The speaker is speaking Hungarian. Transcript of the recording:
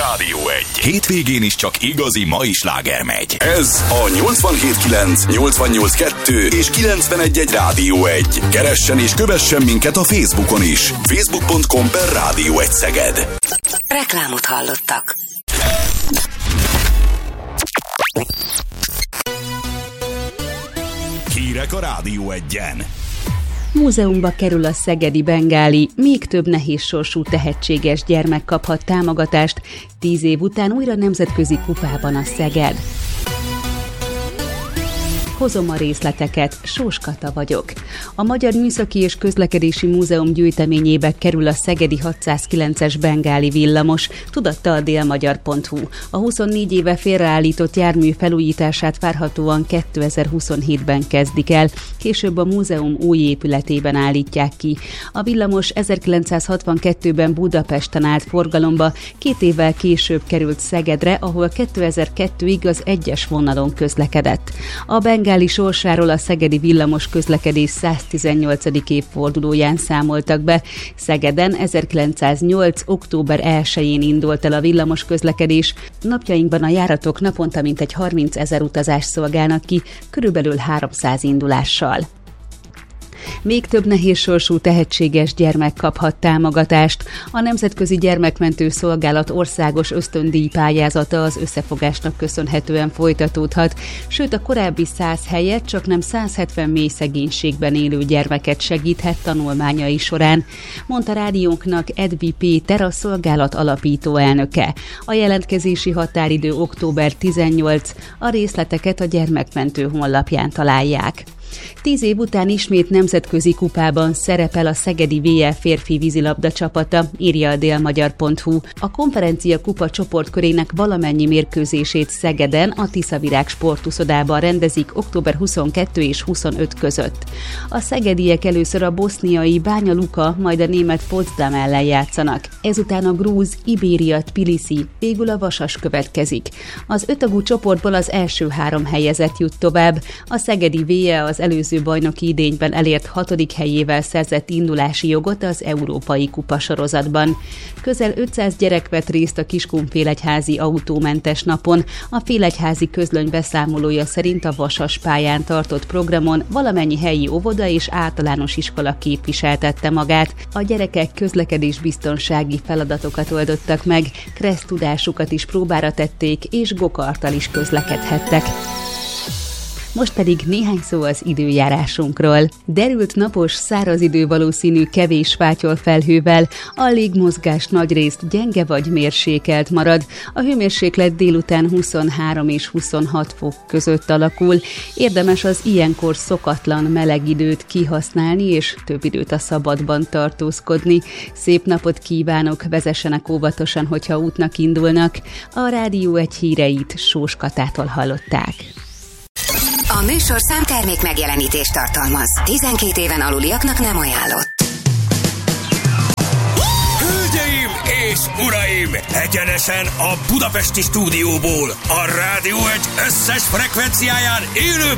Rádió 1. Hétvégén is csak igazi mai sláger megy. Ez a 87.9, 88.2 és 91.1 Rádió 1. Keressen és kövessen minket a Facebookon is. Facebook.com/Rádió 1 Szeged. Reklámot hallottak. Hírek a Rádió 1-en. Múzeumba kerül a szegedi bengáli, még több nehézsorsú tehetséges gyermek kaphat támogatást, 10 év után újra nemzetközi kupában a Szeged. Hozom a részleteket, Sós Kata vagyok. A Magyar Műszaki és Közlekedési Múzeum gyűjteményébe kerül a szegedi 609-es bengáli villamos, tudatta a délmagyar.hu. A 24 éve félreállított jármű felújítását várhatóan 2027-ben kezdik el, később a múzeum új épületében állítják ki. A villamos 1962-ben Budapesten állt forgalomba, 2 évvel később került Szegedre, ahol 2002-ig az 1-es vonalon közlekedett. A bengáli sorsáról a szegedi villamos közlekedés 118. évfordulóján számoltak be. Szegeden 1908. október 1-én indult el a villamos közlekedés. Napjainkban a járatok naponta mintegy 30 000 utazást szolgálnak ki, körülbelül 300 indulással. Még több nehézsorsú tehetséges gyermek kaphat támogatást. A Nemzetközi Gyermekmentő Szolgálat országos ösztöndíj pályázata az összefogásnak köszönhetően folytatódhat, sőt a korábbi 100 helyett csaknem 170 mély szegénységben élő gyermeket segíthet tanulmányai során, mondta rádiónknak Edvi Péter, a szolgálat alapító elnöke. A jelentkezési határidő október 18, a részleteket a Gyermekmentő honlapján találják. 10 év után ismét nemzetközi kupában szerepel a szegedi VL férfi vízilabda csapata, írja a délmagyar.hu. A konferencia kupa csoportkörének valamennyi mérkőzését Szegeden, a Tiszavirág sportuszodában rendezik október 22 és 25 között. A szegediek először a boszniai Banja Luka, majd a német Potsdam ellen játszanak. Ezután a grúz Ibéria Tbilisi, végül a Vasas következik. Az 5 tagú csoportból az első 3 helyezett jut tovább. A szegedi VL az előző bajnoki idényben elért 6. helyével szerzett indulási jogot az Európai Kupa sorozatban. Közel 500 gyerek vett részt a Kiskunfélegyházi autómentes napon. A Félegyházi közlöny beszámolója szerint a Vasas pályán tartott programon valamennyi helyi óvoda és általános iskola képviseltette magát. A gyerekek közlekedésbiztonsági feladatokat oldottak meg, kressz tudásukat is próbára tették, és gokarttal is közlekedhettek. Most pedig néhány szó az időjárásunkról. Derült napos, száraz idő valószínű kevés fátyolfelhővel, a légmozgás nagyrészt gyenge vagy mérsékelt marad, a hőmérséklet délután 23 és 26 fok között alakul. Érdemes az ilyenkor szokatlan meleg időt kihasználni és több időt a szabadban tartózkodni. Szép napot kívánok, vezessenek óvatosan, hogyha útnak indulnak. A Rádió 1 híreit Sós Katától hallották. A műsorszám termék megjelenítést tartalmaz. 12 éven aluliaknak nem ajánlott. Hölgyeim és uraim! Egyenesen a budapesti stúdióból, a Rádió 1 összes frekvenciáján élőben